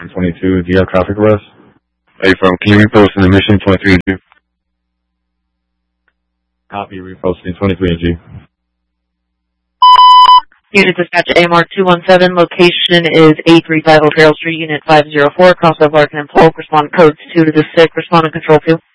22, do you have traffic arrest? Hey, from can you repost in the mission 23 G? Copy, reposting 23 G. Unit dispatch AMR 217, location is 835 O'Farrell Street, Unit 504, cross of Larkin and Polk, respond codes 2 to the 6, respond and control 2.